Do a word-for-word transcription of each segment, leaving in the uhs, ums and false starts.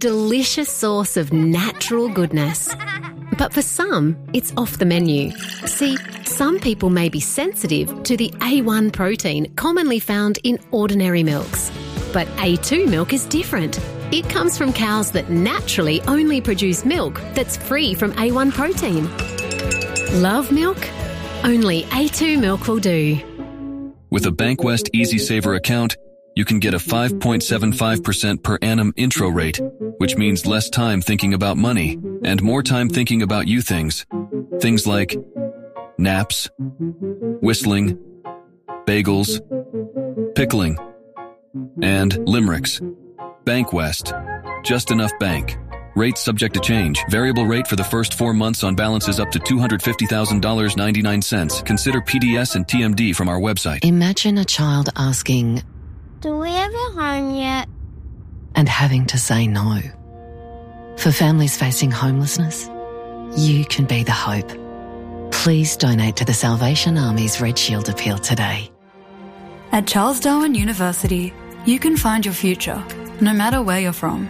delicious source of natural goodness. But for some, it's off the menu. See, some people may be sensitive to the A one protein commonly found in ordinary milks. But A two milk is different. It comes from cows that naturally only produce milk that's free from A one protein. Love milk? Only A two milk will do. With a Bankwest Easy Saver account, you can get a five point seven five percent per annum intro rate, which means less time thinking about money and more time thinking about you things. Things like naps, whistling, bagels, pickling, and limericks. Bankwest. Just enough bank. Rates subject to change. Variable rate for the first four months on balances up to two hundred fifty thousand dollars and ninety-nine cents. Consider P D S and T M D from our website. Imagine a child asking, "Do we have a home yet?" and having to say no. For families facing homelessness, you can be the hope. Please donate to the Salvation Army's Red Shield Appeal today. At Charles Darwin University, you can find your future, no matter where you're from.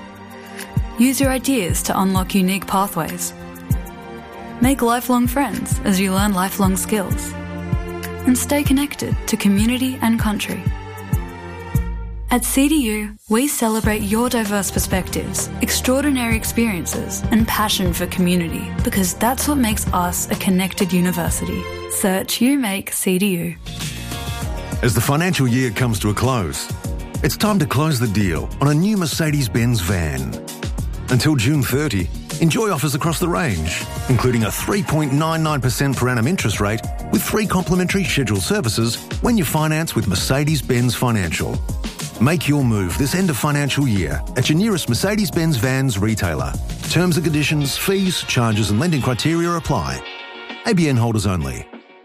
Use your ideas to unlock unique pathways. Make lifelong friends as you learn lifelong skills. And stay connected to community and country. At C D U, we celebrate your diverse perspectives, extraordinary experiences, and passion for community, because that's what makes us a connected university. Search You Make C D U. As the financial year comes to a close, it's time to close the deal on a new Mercedes-Benz van. Until June thirtieth, enjoy offers across the range, including a three point nine nine percent per annum interest rate with three complimentary scheduled services when you finance with Mercedes-Benz Financial. Make your move this end of financial year at your nearest Mercedes-Benz Vans retailer. Terms and conditions, fees, charges and lending criteria apply. A B N holders only.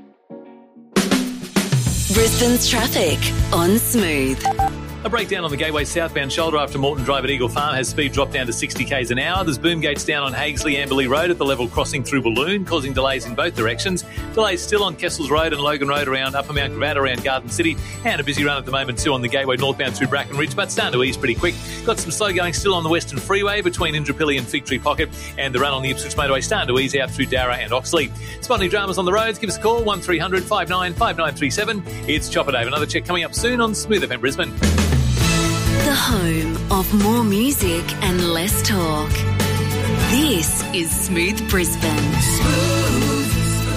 Brisbane's traffic on Smooth. A breakdown on the Gateway southbound shoulder after Moreton Drive at Eagle Farm has speed dropped down to sixty k's an hour. There's boom gates down on Hagesley Amberley Road at the level crossing through Balloon, causing delays in both directions. Delays still on Kessels Road and Logan Road around Upper Mount Gravatt around Garden City, and a busy run at the moment too on the Gateway northbound through Brackenridge, but starting to ease pretty quick. Got some slow going still on the Western Freeway between Indooroopilly and Fig Tree Pocket, and the run on the Ipswich Motorway starting to ease out through Darra and Oxley. Spot any dramas on the roads, give us a call, one three hundred five nine five nine three seven. It's Chopper Dave. Another check coming up soon on Smooth F M Brisbane. The home of more music and less talk. This is Smooth Brisbane. Smooth.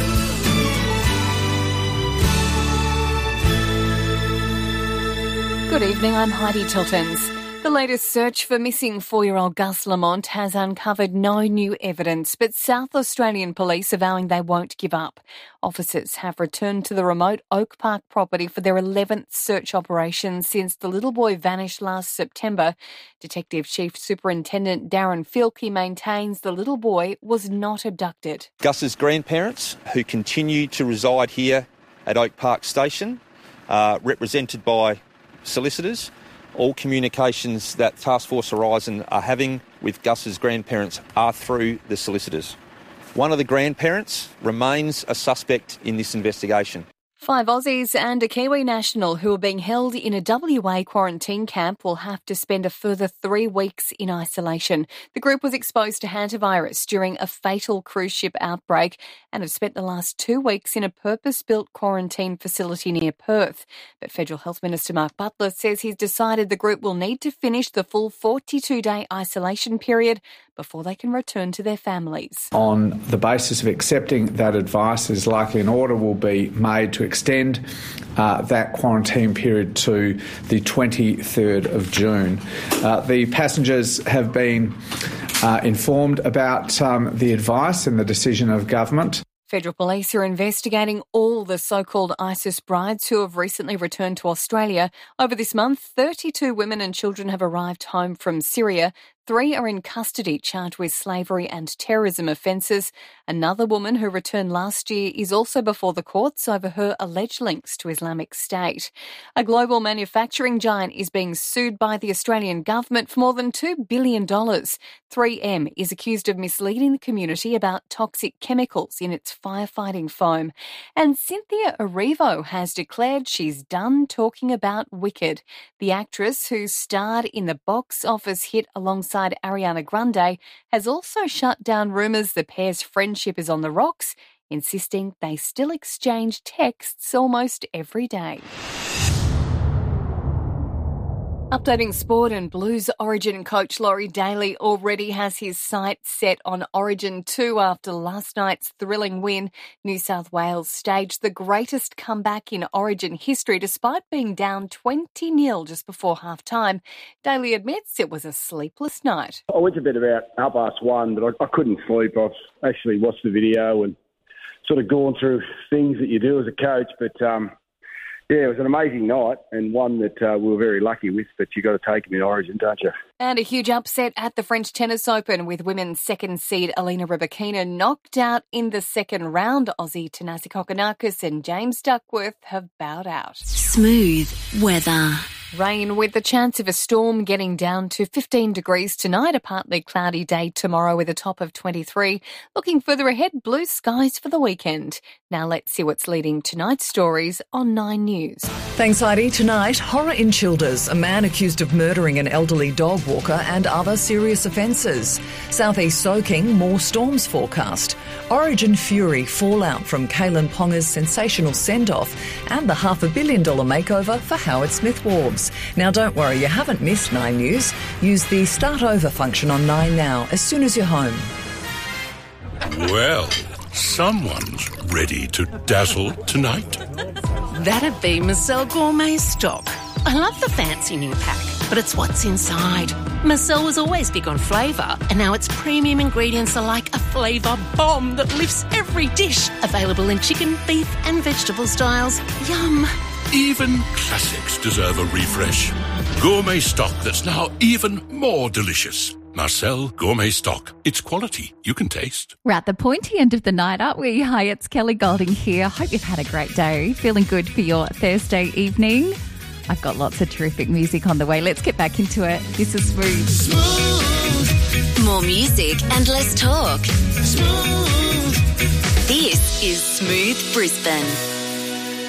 Good evening, I'm Heidi Tiltons. The latest search for missing four-year-old Gus Lamont has uncovered no new evidence, but South Australian police are vowing they won't give up. Officers have returned to the remote Oak Park property for their eleventh search operation since the little boy vanished last September. Detective Chief Superintendent Darren Filkey maintains the little boy was not abducted. Gus's grandparents, who continue to reside here at Oak Park Station, are represented by solicitors. All communications that Task Force Horizon are having with Gus's grandparents are through the solicitors. One of the grandparents remains a suspect in this investigation. Five Aussies and a Kiwi national who are being held in a W A quarantine camp will have to spend a further three weeks in isolation. The group was exposed to hantavirus during a fatal cruise ship outbreak and have spent the last two weeks in a purpose-built quarantine facility near Perth. But Federal Health Minister Mark Butler says he's decided the group will need to finish the full forty-two day isolation period before they can return to their families. On the basis of accepting that advice, is likely an order will be made to extend uh, that quarantine period to the twenty-third of June. Uh, the passengers have been uh, informed about um, the advice and the decision of government. Federal police are investigating all the so-called ISIS brides who have recently returned to Australia. Over this month, thirty-two women and children have arrived home from Syria. Three are in custody charged with slavery and terrorism offences. Another woman who returned last year is also before the courts over her alleged links to Islamic State. A global manufacturing giant is being sued by the Australian government for more than two billion dollars. three M is accused of misleading the community about toxic chemicals in its firefighting foam. And Cynthia Erivo has declared she's done talking about Wicked. The actress, who starred in the box office hit alongside side Ariana Grande has also shut down rumours the pair's friendship is on the rocks, insisting they still exchange texts almost every day. Updating sport, and Blues Origin coach Laurie Daly already has his sights set on Origin two after last night's thrilling win. New South Wales staged the greatest comeback in Origin history despite being down twenty nil just before half-time. Daly admits it was a sleepless night. I went to bed about half past one, but I, I couldn't sleep. I've actually watched the video and sort of gone through things that you do as a coach, but... um Yeah, it was an amazing night and one that uh, we were very lucky with, but you've got to take them in Origin, don't you? And a huge upset at the French Tennis Open with women's second seed Alina Rybakina knocked out in the second round. Aussie Thanasi Kokkinakis and James Duckworth have bowed out. Smooth weather. Rain with the chance of a storm, getting down to fifteen degrees tonight. A partly cloudy day tomorrow with a top of twenty-three. Looking further ahead, blue skies for the weekend. Now let's see what's leading tonight's stories on Nine News. Thanks, Heidi. Tonight, horror in Childers. A man accused of murdering an elderly dog walker and other serious offences. Southeast soaking, more storms forecast. Origin fury, fallout from Kalen Ponga's sensational send-off, and the half a billion dollar makeover for Howard Smith Warbs. Now don't worry, you haven't missed Nine News. Use the Start Over function on Nine now as soon as you're home. Well, someone's ready to dazzle tonight. That'd be Marcel Gourmet Stock. I love the fancy new pack, but it's what's inside. Marcel was always big on flavour, and now its premium ingredients are like a flavour bomb that lifts every dish. Available in chicken, beef and vegetable styles. Yum! Even classics deserve a refresh. Gourmet Stock that's now even more delicious. Marcel Gourmet Stock. It's quality you can taste. We're at the pointy end of the night, aren't we? Hi, it's Kelly Golding here. Hope you've had a great day. Feeling good for your Thursday evening. I've got lots of terrific music on the way. Let's get back into it. This is Smooth. Smooth. More music and less talk. Smooth. This is Smooth Brisbane.